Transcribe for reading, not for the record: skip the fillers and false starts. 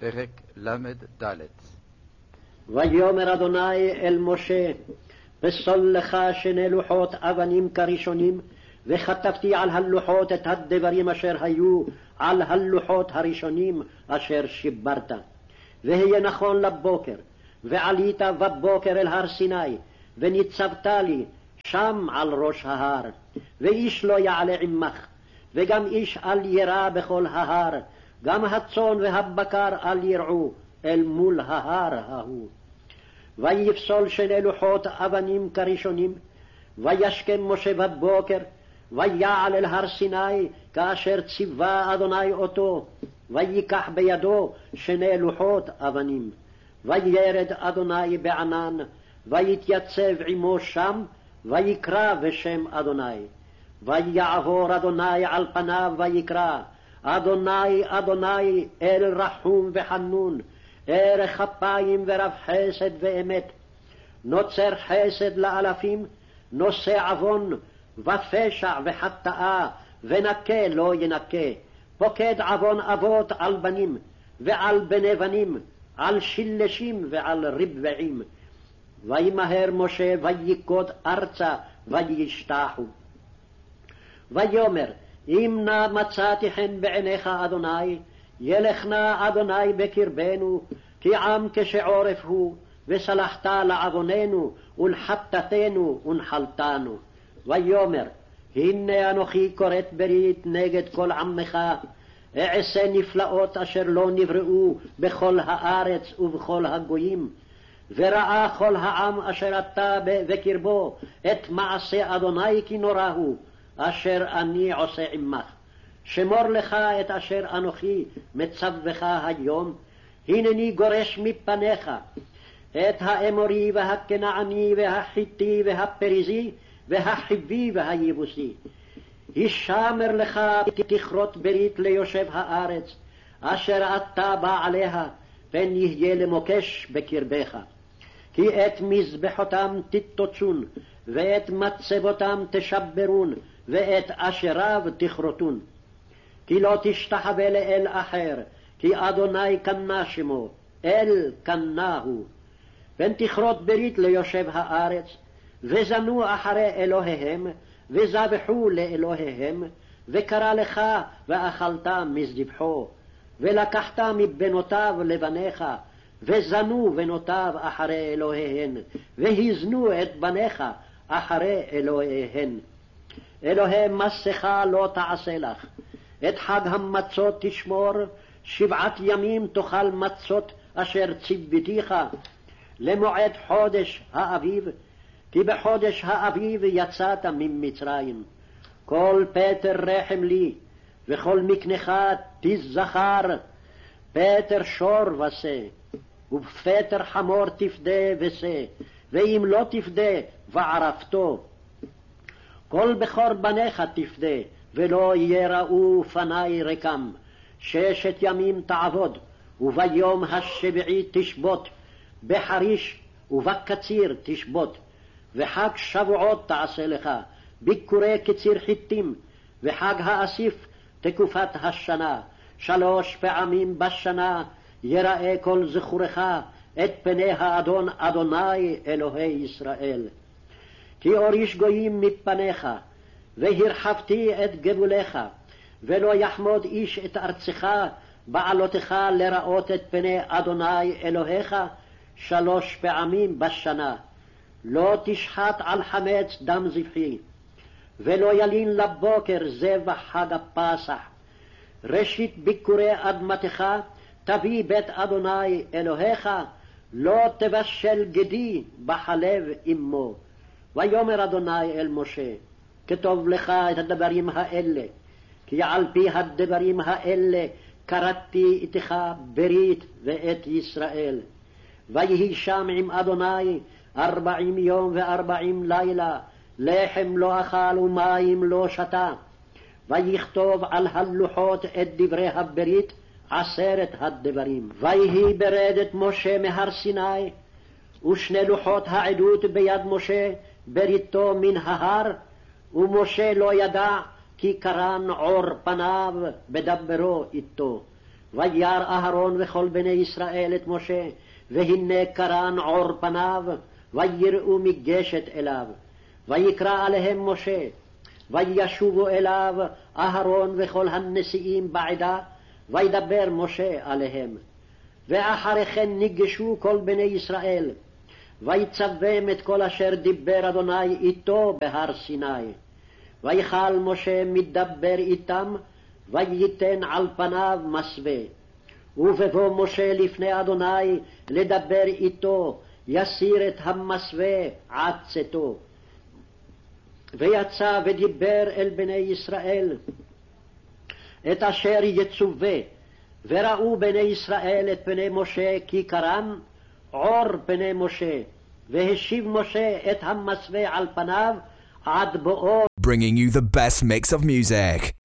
פרק ל"ד. ויאמר אדוני אל משה, פסול לך שני לוחות אבנים כראשונים, וכתבתי על הלוחות את הדברים אשר היו על הלוחות הראשונים אשר שיברת. והיה נכון לבוקר, ועלית בבוקר אל הר סיני, וניצבת לי שם על ראש ההר, ואיש לא יעלה עמך, וגם איש אל ירא בכל ההר, גם הצאן והבקר אל ירעו אל מול ההר ההוא. ויפסול שני לוחות אבנים כראשונים, וישכם משה בבוקר, ויעל אל הר סיני כאשר ציווה אדוני אותו, ויקח בידו שני לוחות אבנים. וירד אדוני בענן, ויתייצב עמו שם, ויקרא בשם אדוני. ויעבור אדוני על פניו ויקרא, אדוני אדוני אל רחום וחנון, ערך אפיים ורב חסד ואמת, נוצר חסד לאלפים, נושא עוון ופשע וחטאה, ונקה לא ינקה, פוקד עוון אבות על בנים ועל בני בנים, על שלשים ועל רבעים. וימהר משה ויקוד ארצה וישתחו. ויאמר, אם נא מצאתי חן בעיניך אדוני, ילך נא אדוני בקרבנו, כי עם כשעורף הוא, וסלחת לעווננו ולחטאתנו ונחלתנו. ויאמר, הנה אנוכי כורת ברית נגד כל עמך, אעשה נפלאות אשר לא נבראו בכל הארץ ובכל הגויים, וראה כל העם אשר אתה בקרבו את מעשה אדוני כי נורא הוא, אשר אני עושה עמך. שמור לך את אשר אנוכי מצווך היום, הנני גורש מפניך את האמורי והכנעני והחיתי והפריזי והחיבי והיבוסי. הישמר לך תכרות ברית ליושב הארץ, אשר אתה בא עליה, פן יהיה למוקש בקרבך. כי את מזבחותם תתוצון, ואת מצבותם תשברון, ואת אשריו תכרותון. כי לא תשתחווה לאל אחר, כי אדוני קנה שמו, אל קנהו. פן תכרות ברית ליושב הארץ, וזנו אחרי אלוהיהם, וזבחו לאלוהיהם, וקרא לך ואכלת מזבחו, ולקחת מבנותיו לבניך, וזנו בנותיו אחרי אלוהיהן, והזנו את בניך אחרי אלוהיהן. אלוהי מסכה לא תעשה לך, את חג המצות תשמור, 7 ימים תאכל מצות אשר ציוותיך, למועד חודש האביב, כי בחודש האביב יצאת ממצרים. כל פטר רחם לי, וכל מקנך תזכר, פטר שור ושא, ובפטר חמור תפדה ושא, ואם לא תפדה וערפתו. כל בכור בניך תפדה, ולא יראו פני רקם. 6 ימים תעבוד, וביום השביעי תשבות, בחריש ובקציר תשבות. וחג שבועות תעשה לך, ביקורי קציר חיטים, וחג האסיף תקופת השנה. 3 פעמים בשנה יראה כל זכורך את פני האדון אדוני אלוהי ישראל. כי אוריש גויים מפניך, והרחבתי את גבולך, ולא יחמוד איש את ארצך בעלותך לראות את פני אדוני אלוהיך 3 פעמים בשנה. לא תשחט על חמץ דם זבחי, ולא ילין לבוקר זבח חג הפסח. ראשית ביקורי אדמתך תביא בית אדוני אלוהיך, לא תבשל גדי בחלב עמו. ויאמר אדוני אל משה, כתוב לך את הדברים האלה, כי על פי הדברים האלה כרתתי איתך ברית ואת ישראל. ויהי שם עם אדוני 40 יום ו40 לילה, לחם לא אכל ומים לא שתה. ויכתוב על הלוחות את דברי הברית 10 הדברים. ויהי ברדת משה מהר סיני, ושני לוחות העדות ביד משה, בריתו מן ההר, ומשה לא ידע, כי קרן עור פניו בדברו איתו. וירא אהרון וכל בני ישראל את משה, והנה קרן עור פניו, ויראו מגשת אליו. ויקרא עליהם משה, וישובו אליו אהרון וכל הנשיאים בעדה, וידבר משה עליהם. ואחרי כן ניגשו כל בני ישראל, ויצווהם את כל אשר דיבר אדוני איתו בהר סיני. ויכל משה מדבר איתם, וייתן על פניו מסווה. ובבוא משה לפני אדוני לדבר איתו, יסיר את המסווה עד צאתו. ויצא ודיבר אל בני ישראל את אשר יצווה. וראו בני ישראל את פני משה כי קרן עור פני משה, והשיב משה את המסווה על פניו עד בואו. Bringing you the best mix of music.